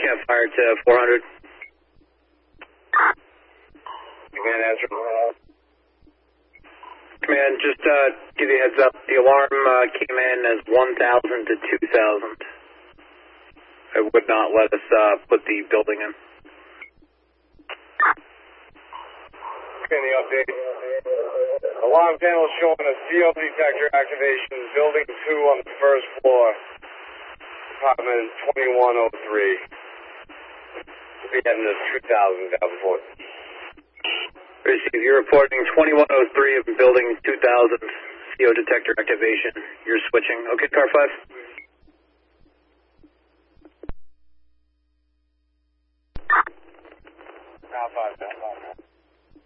campfire to 400. Command answer. Command, just give you a heads up. The alarm came in as 1,000 to 2,000. It would not let us put the building in. Any update? Alarm panel showing a CO detector activation, building 2 on the first floor. Apartment 2103. We'll be heading to 2,000 Davenport. Receive. You're reporting 2103 of building 2,000 CO detector activation. You're switching. Okay, car 5. Car 5, car 5.